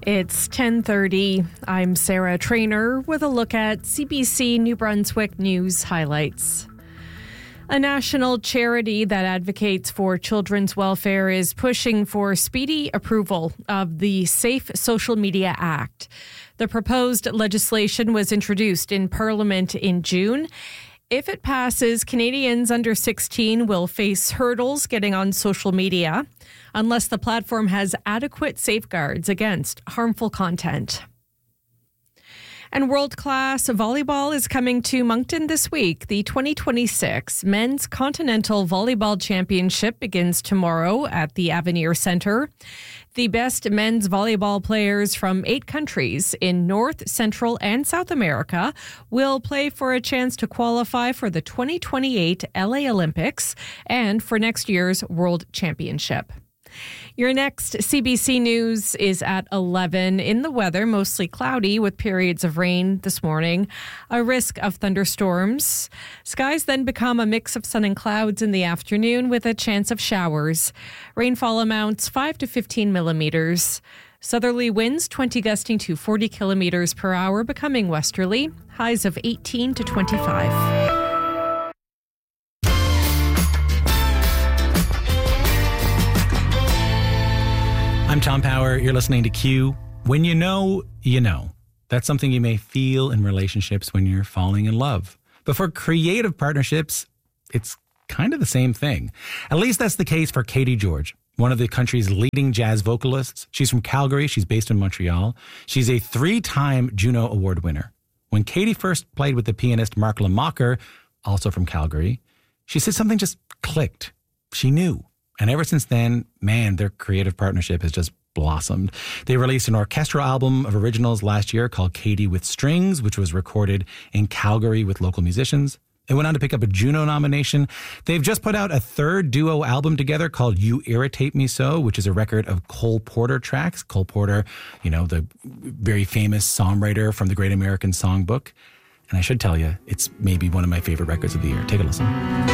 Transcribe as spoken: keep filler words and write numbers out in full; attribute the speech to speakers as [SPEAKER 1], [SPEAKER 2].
[SPEAKER 1] It's ten thirty. I'm Sarah Trainer with a look at C B C New Brunswick news highlights. A national charity that advocates for children's welfare is pushing for speedy approval of the Safe Social Media Act. The proposed legislation was introduced in Parliament in June. If it passes, Canadians under sixteen will face hurdles getting on social media unless the platform has adequate safeguards against harmful content. And world-class volleyball is coming to Moncton this week. The twenty twenty-six Men's Continental Volleyball Championship begins tomorrow at the Avenir Centre. The best men's volleyball players from eight countries in North, Central, and South America will play for a chance to qualify for the twenty twenty-eight L A Olympics and for next year's World Championship. Your next C B C News is at eleven. In the weather, mostly cloudy with periods of rain this morning. A risk of thunderstorms. Skies then become a mix of sun and clouds in the afternoon with a chance of showers. Rainfall amounts five to fifteen millimeters. Southerly winds twenty gusting to forty kilometers per hour, becoming westerly. Highs of eighteen to twenty-five.
[SPEAKER 2] I'm Tom Power. You're listening to Q. When you know, you know. That's something you may feel in relationships when you're falling in love. But for creative partnerships, it's kind of the same thing. At least that's the case for Katie George, one of the country's leading jazz vocalists. She's from Calgary. She's based in Montreal. She's a three-time Juno Award winner. When Katie first played with the pianist Mark Lamacher, also from Calgary, she said something just clicked. She knew. And ever since then, man, their creative partnership has just blossomed. They released an orchestral album of originals last year called Katie with Strings, which was recorded in Calgary with local musicians. They went on to pick up a Juno nomination. They've just put out a third duo album together called You Irritate Me So, which is a record of Cole Porter tracks. Cole Porter, you know, the very famous songwriter from the Great American Songbook. And I should tell you, it's maybe one of my favorite records of the year. Take a listen.